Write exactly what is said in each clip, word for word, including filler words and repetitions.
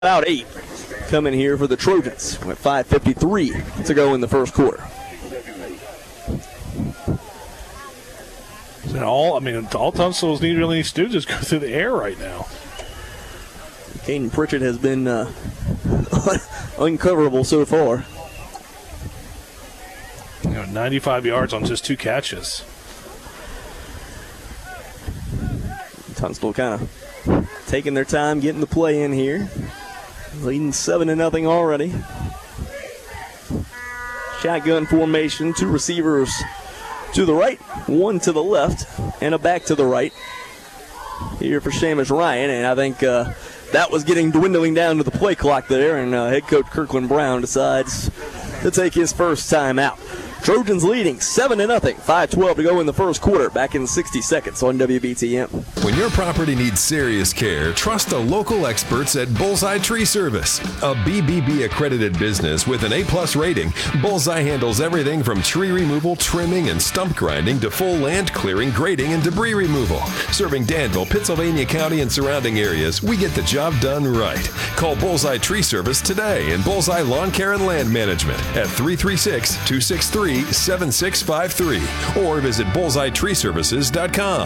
Out eight coming here for the Trojans with five fifty-three to go in the first quarter. And all, I mean, all Tunstall's need really needs to do is just go through the air right now. Caden Pritchett has been uh, uncoverable so far. You know, ninety-five yards on just two catches. Tunstall kind of taking their time getting the play in here. Leading seven to nothing already. Shotgun formation, two receivers to the right, one to the left, and a back to the right. Here for Seamus Ryan, and I think uh, that was getting dwindling down to the play clock there, and uh, head coach Kirkland Brown decides to take his first time out. Trojans leading seven to nothing, five twelve to go in the first quarter. Back in sixty seconds on W B T M. When your property needs serious care, trust the local experts at Bullseye Tree Service. A B B B accredited business with an A plus rating, Bullseye handles everything from tree removal, trimming, and stump grinding to full land clearing, grading, and debris removal. Serving Danville, Pittsylvania County, and surrounding areas, we get the job done right. Call Bullseye Tree Service today and Bullseye Lawn Care and Land Management at three three six, two six three, seven six five three or visit bullseye tree services dot com.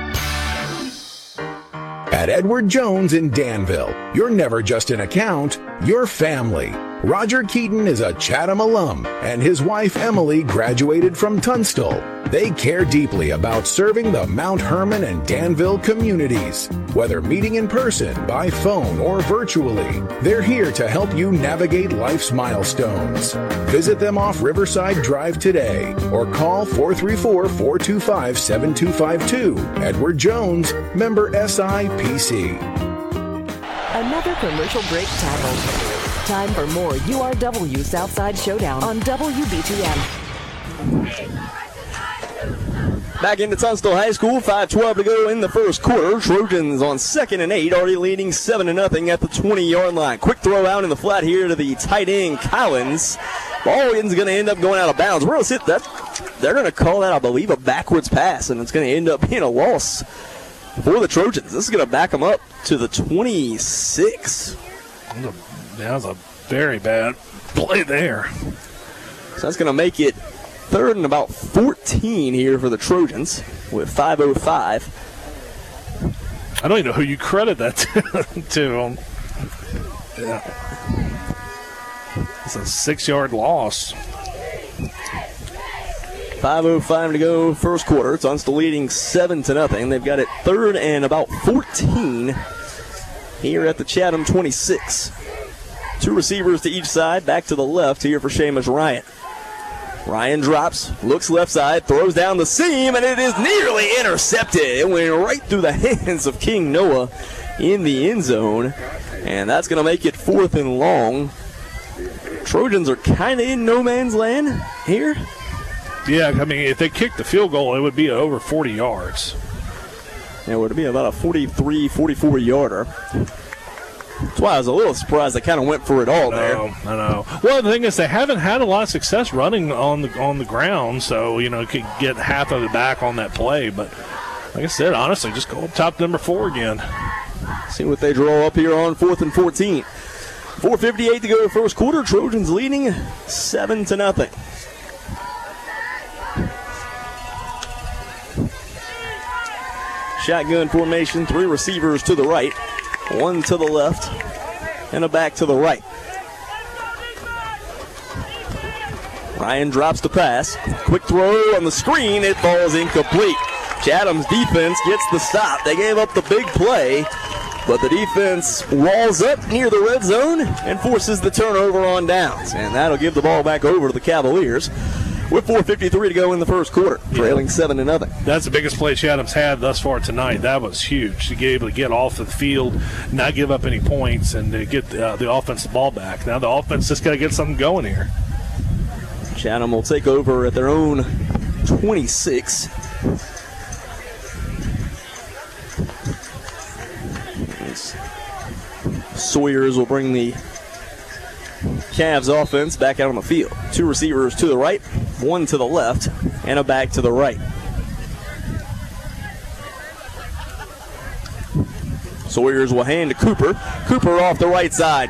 At Edward Jones in Danville, you're never just an account, you're family. Roger Keaton is a Chatham alum, and his wife Emily graduated from Tunstall. They care deeply about serving the Mount Herman and Danville communities. Whether meeting in person, by phone, or virtually, they're here to help you navigate life's milestones. Visit them off Riverside Drive today, or call four three four, four two five, seven two five two. Edward Jones, member S I P C. Another commercial break tackled. Time for more U R W Southside Showdown on W B T M. Back into Tunstall High School, five twelve to go in the first quarter. Trojans on second and eight, already leading seven to nothing at the twenty-yard line. Quick throw out in the flat here to the tight end, Collins. Ball is going to end up going out of bounds. We're going to sit that. They're going to call that, I believe, a backwards pass, and it's going to end up being a loss for the Trojans. This is going to back them up to the twenty-six. That was a very bad play there. So that's going to make it third and about fourteen here for the Trojans with five oh five. I don't even know who you credit that to. to. Yeah. It's a six-yard loss. five oh five to go first quarter. Tunstall leading seven to nothing. They've got it third and about fourteen here at the Chatham twenty-six. Two receivers to each side, back to the left here for Seamus Ryan. Ryan drops, looks left side, throws down the seam, and it is nearly intercepted. It went right through the hands of King Noah in the end zone, and that's going to make it fourth and long. Trojans are kind of in no man's land here. Yeah, I mean, if they kicked the field goal, it would be over forty yards. It would be about a forty-three, forty-four yarder. That's why I was a little surprised they kind of went for it all there. I know, I know. Well, the thing is, they haven't had a lot of success running on the on the ground, so, you know, could get half of it back on that play. But, like I said, honestly, just go up top number four again. See what they draw up here on fourth and fourteen. four fifty-eight to go first quarter. Trojans leading seven to nothing. Shotgun formation, three receivers to the right, one to the left, and a back to the right. Ryan drops the pass. Quick throw on the screen. It falls incomplete. Chatham's defense gets the stop. They gave up the big play, but the defense walls up near the red zone and forces the turnover on downs. And that'll give the ball back over to the Cavaliers with four fifty-three to go in the first quarter, trailing yeah. seven to nothing. That's the biggest play Chatham's had thus far tonight. That was huge to be able to get off the field, not give up any points, and to get uh, the offense the ball back. Now the offense just got to get something going here. Chatham will take over at their own twenty-six. Sawyers will bring the Cavs offense back out on the field. Two receivers to the right, one to the left, and a back to the right. Sawyers will hand to Cooper. Cooper off the right side.